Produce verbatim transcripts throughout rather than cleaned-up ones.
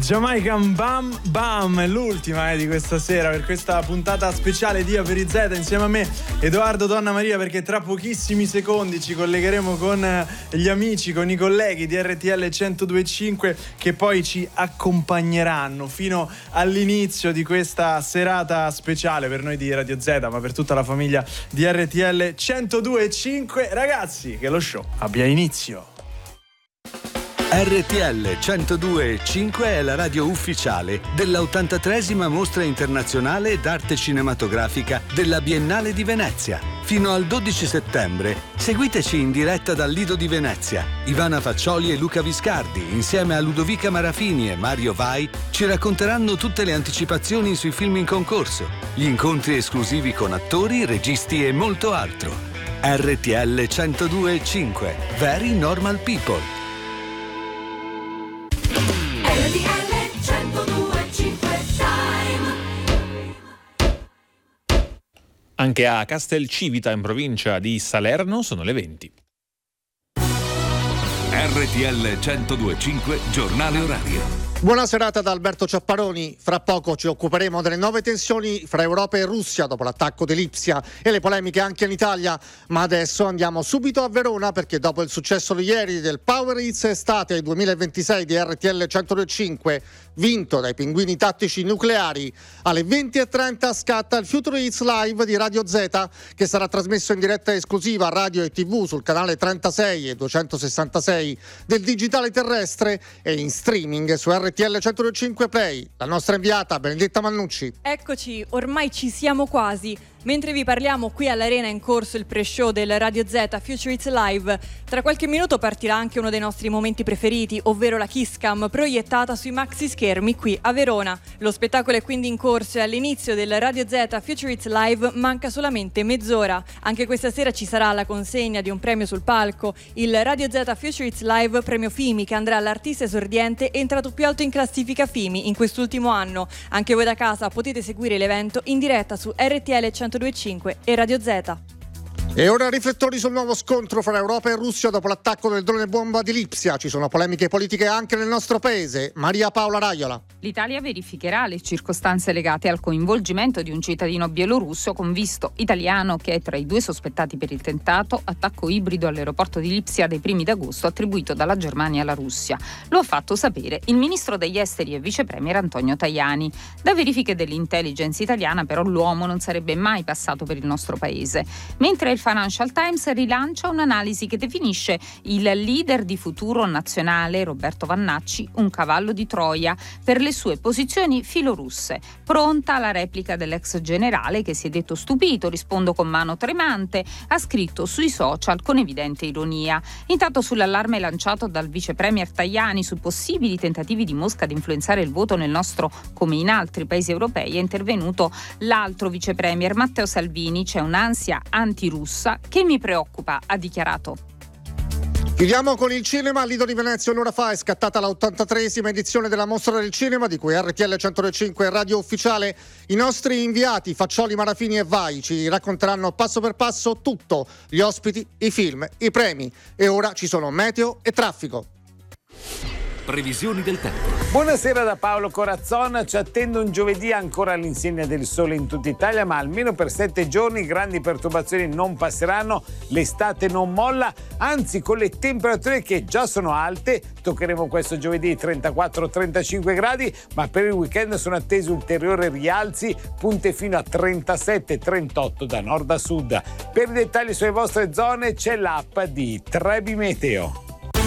Jamaican Bam Bam è l'ultima eh, di questa sera per questa puntata speciale di A per I Z insieme a me Edoardo Donna Maria, perché tra pochissimi secondi ci collegheremo con gli amici, con i colleghi di R T L centodue e cinque che poi ci accompagneranno fino all'inizio di questa serata speciale per noi di Radio Z, ma per tutta la famiglia di R T L centodue e cinque. Ragazzi, che lo show abbia inizio. R T L centodue e cinque è la radio ufficiale della ottantatreesima Mostra Internazionale d'Arte Cinematografica della Biennale di Venezia. Fino al dodici settembre seguiteci in diretta dal Lido di Venezia. Ivana Faccioli e Luca Viscardi, insieme a Ludovica Marafini e Mario Vai, ci racconteranno tutte le anticipazioni sui film in concorso, gli incontri esclusivi con attori, registi e molto altro. R T L centodue e cinque, Very Normal People. Anche a Castelcivita, in provincia di Salerno, sono le venti. R T L centodue e cinque, giornale orario. Buona serata da Alberto Ciapparoni. Fra poco ci occuperemo delle nuove tensioni fra Europa e Russia dopo l'attacco di Lipsia e le polemiche anche in Italia. Ma adesso andiamo subito a Verona, perché dopo il successo di ieri del Power Hits Estate duemilaventisei di R T L centodue e cinque, vinto dai Pinguini Tattici Nucleari, alle venti e trenta scatta il Future Hits Live di Radio Z, che sarà trasmesso in diretta esclusiva a radio e tivù sul canale trentasei e duecentosessantasei del digitale terrestre e in streaming su R T L centodue e cinque Play. La nostra inviata Benedetta Mannucci. Eccoci, ormai ci siamo quasi. Mentre vi parliamo, qui all'Arena è in corso il pre-show del Radio Z Future Hits Live. Tra qualche minuto partirà anche uno dei nostri momenti preferiti, ovvero la Kiss Cam proiettata sui maxi schermi qui a Verona. Lo spettacolo è quindi in corso e all'inizio del Radio Z Future Hits Live manca solamente mezz'ora. Anche questa sera ci sarà la consegna di un premio sul palco, il Radio Z Future Hits Live Premio Fimi, che andrà all'artista esordiente entrato più alto in classifica Fimi in quest'ultimo anno. Anche voi da casa potete seguire l'evento in diretta su R T L centodue e cinque e Radio Z. E ora riflettori sul nuovo scontro fra Europa e Russia dopo l'attacco del drone bomba di Lipsia. Ci sono polemiche politiche anche nel nostro paese. Maria Paola Raiola. L'Italia verificherà le circostanze legate al coinvolgimento di un cittadino bielorusso con visto italiano che è tra i due sospettati per il tentato attacco ibrido all'aeroporto di Lipsia dei primi d'agosto attribuito dalla Germania alla Russia. Lo ha fatto sapere il ministro degli esteri e vice premier Antonio Tajani. Da verifiche dell'intelligence italiana però l'uomo non sarebbe mai passato per il nostro paese. Mentre il Financial Times rilancia un'analisi che definisce il leader di Futuro Nazionale Roberto Vannacci un cavallo di Troia per le sue posizioni filorusse. Pronta la replica dell'ex generale che si è detto stupito, rispondo con mano tremante, ha scritto sui social con evidente ironia. Intanto sull'allarme lanciato dal vice premier Tajani su possibili tentativi di Mosca di influenzare il voto nel nostro come in altri paesi europei è intervenuto l'altro vice premier Matteo Salvini. C'è un'ansia antirussa che mi preoccupa, ha dichiarato. Chiudiamo con il cinema. Al Lido di Venezia un'ora fa è scattata la ottantatreesima edizione della Mostra del Cinema, di cui R T L centodue e cinque è radio ufficiale. I nostri inviati Faccioli, Marafini e Vai ci racconteranno passo per passo tutto, gli ospiti, i film, i premi. E ora ci sono meteo e traffico. Previsioni del tempo. Buonasera da Paolo Corazzon. Ci attende un giovedì ancora all'insegna del sole in tutta Italia, ma almeno per sette giorni grandi perturbazioni non passeranno, l'estate non molla, anzi con le temperature che già sono alte toccheremo questo giovedì trentaquattro trentacinque gradi, ma per il weekend sono attesi ulteriori rialzi, punte fino a trentasette trentotto da nord a sud. Per i dettagli sulle vostre zone c'è l'app di Trebi Meteo.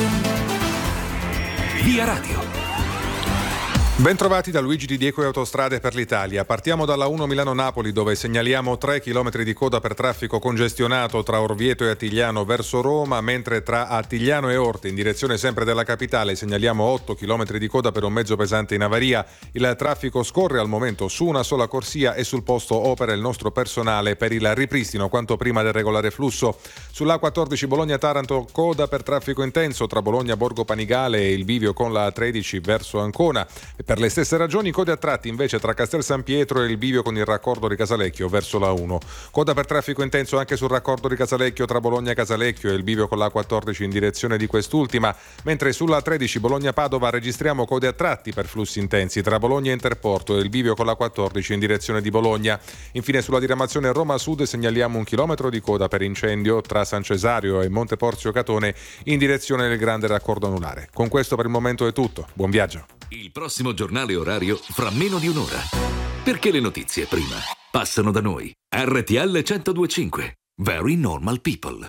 Via Radio. Bentrovati da Luigi Di Diego e Autostrade per l'Italia. Partiamo dalla uno Milano-Napoli, dove segnaliamo tre chilometri di coda per traffico congestionato tra Orvieto e Attigliano verso Roma, mentre tra Attigliano e Orte in direzione sempre della capitale segnaliamo otto chilometri di coda per un mezzo pesante in avaria. Il traffico scorre al momento su una sola corsia e sul posto opera il nostro personale per il ripristino quanto prima del regolare flusso. Sull'A quattordici Bologna-Taranto coda per traffico intenso tra Bologna-Borgo Panigale e il bivio con la A tredici verso Ancona. E Per le stesse ragioni, code a tratti invece tra Castel San Pietro e il bivio con il raccordo di Casalecchio verso la uno. Coda per traffico intenso anche sul raccordo di Casalecchio tra Bologna e Casalecchio e il bivio con la quattordici in direzione di quest'ultima, mentre sulla tredici Bologna-Padova registriamo code a tratti per flussi intensi tra Bologna e Interporto e il bivio con la quattordici in direzione di Bologna. Infine sulla diramazione Roma Sud segnaliamo un chilometro di coda per incendio tra San Cesario e Monte Porzio Catone in direzione del grande raccordo anulare. Con questo per il momento è tutto. Buon viaggio. Il prossimo giornale orario fra meno di un'ora. Perché le notizie prima passano da noi. R T L centodue e cinque. Very Normal People.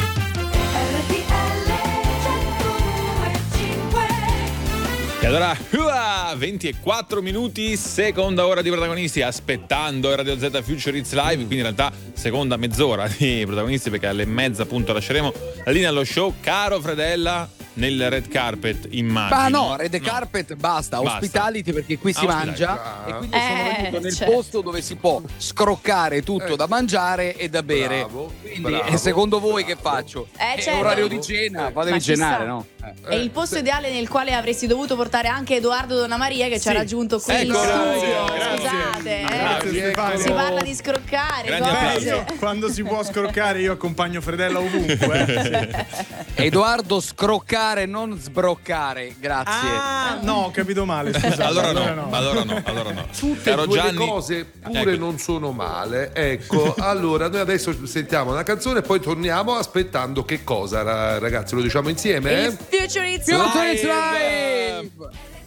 E allora, uah, venti e quattro minuti, seconda ora di protagonisti, aspettando Radio Z Future It's Live, quindi in realtà seconda mezz'ora di protagonisti, perché alle mezza appunto lasceremo la linea allo show. Caro Fredella, nel red carpet immagino. Ma no, red no. carpet basta, basta, hospitality, perché qui si ah, mangia e quindi eh, sono venuto nel certo. posto dove si può scroccare tutto eh. da mangiare e da bere. Bravo, quindi bravo, e secondo voi bravo. che faccio? Eh, È certo. orario di cena, fatevi cenare, no? È il posto ideale nel quale avresti dovuto portare anche Edoardo Donnamaria, che sì. ci ha raggiunto qui Eccolo, in studio. grazie. Scusate, Grazie, eh. si parla di scroccare. Beh, io, quando si può scroccare io accompagno Fredella ovunque. Eh. Sì. Edoardo, scroccare, non sbroccare, grazie. Ah, no, ho capito male. Scusate. Allora no, no, allora no, allora no. Tutte Caro e due Gianni, le cose pure ecco. non sono male. Ecco, allora noi adesso sentiamo una canzone e poi torniamo aspettando che cosa, ragazzi, lo diciamo insieme? Il Future It's Future Live. It's Live.